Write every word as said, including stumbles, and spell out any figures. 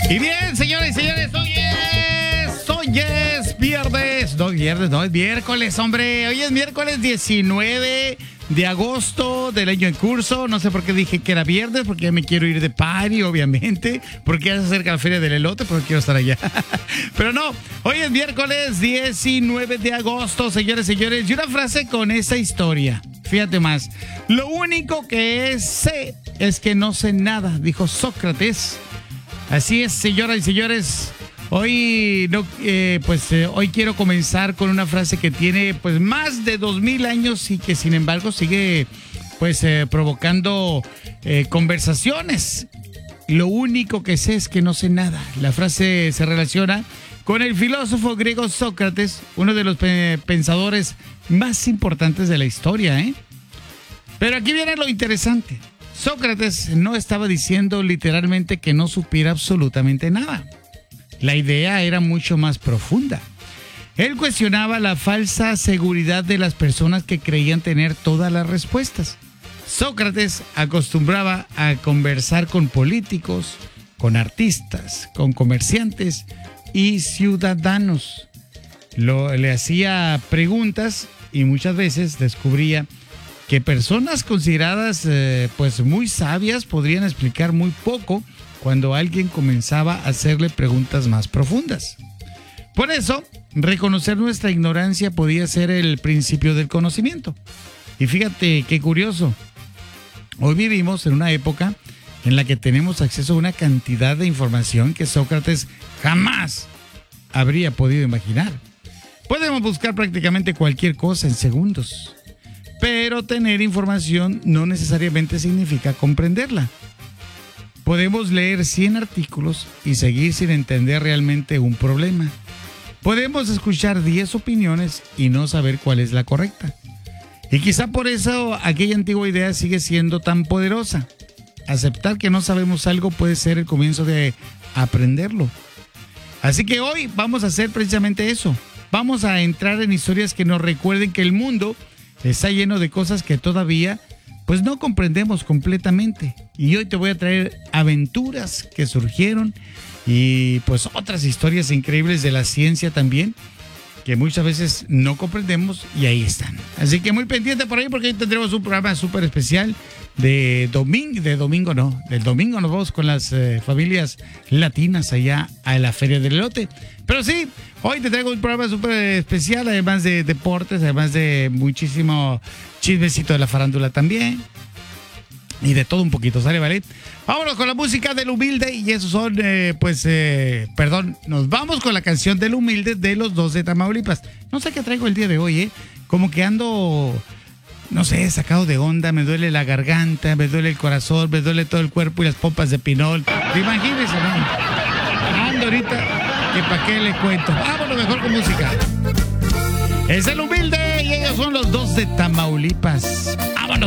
Y bien, señores y señores, hoy es, hoy es viernes, no viernes, no, es miércoles, hombre, hoy es miércoles diecinueve de agosto del año en curso. No sé por qué dije que era viernes, porque ya me quiero ir de party, obviamente, porque ya se acerca la feria del elote, porque quiero estar allá. Pero no, hoy es miércoles diecinueve de agosto, señores y señores, y una frase con esa historia. Fíjate más, lo único que sé es que no sé nada, dijo Sócrates. Así es, señoras y señores. Hoy no, eh, pues eh, hoy quiero comenzar con una frase que tiene pues más de dos mil años y que sin embargo sigue pues eh, provocando eh, conversaciones. Lo único que sé es que no sé nada. La frase se relaciona con el filósofo griego Sócrates, uno de los pe- pensadores más importantes de la historia, ¿eh? Pero aquí viene lo interesante. Sócrates no estaba diciendo literalmente que no supiera absolutamente nada. La idea era mucho más profunda. Él cuestionaba la falsa seguridad de las personas que creían tener todas las respuestas. Sócrates acostumbraba a conversar con políticos, con artistas, con comerciantes y ciudadanos. Lo, le hacía preguntas y muchas veces descubría que personas consideradas eh, pues muy sabias podrían explicar muy poco cuando alguien comenzaba a hacerle preguntas más profundas. Por eso, reconocer nuestra ignorancia podía ser el principio del conocimiento. Y fíjate qué curioso, hoy vivimos en una época en la que tenemos acceso a una cantidad de información que Sócrates jamás habría podido imaginar. Podemos buscar prácticamente cualquier cosa en segundos. Pero tener información no necesariamente significa comprenderla. Podemos leer cien artículos y seguir sin entender realmente un problema. Podemos escuchar diez opiniones y no saber cuál es la correcta. Y quizá por eso aquella antigua idea sigue siendo tan poderosa. Aceptar que no sabemos algo puede ser el comienzo de aprenderlo. Así que hoy vamos a hacer precisamente eso. Vamos a entrar en historias que nos recuerden que el mundo está lleno de cosas que todavía pues no comprendemos completamente. Y hoy te voy a traer aventuras que surgieron y pues otras historias increíbles de la ciencia también, que muchas veces no comprendemos y ahí están. Así que muy pendiente por ahí porque hoy tendremos un programa súper especial de domingo, de domingo no, del domingo nos vamos con las eh, familias latinas allá a la Feria del Elote. Pero sí, hoy te traigo un programa súper especial, además de deportes, además de muchísimo chismecito de la farándula también. Y de todo un poquito, ¿sale, vale? Vámonos con la música del Humilde y esos son, eh, pues, eh, perdón, nos vamos con la canción del Humilde de los dos de Tamaulipas. No sé qué traigo el día de hoy, ¿eh? Como que ando, no sé, sacado de onda, me duele la garganta, me duele el corazón, me duele todo el cuerpo y las pompas de pinol. Imagínense, ¿no? Ando ahorita, que para qué le cuento. Vámonos mejor con música. Es el Humilde y ellos son los dos de Tamaulipas. Vámonos.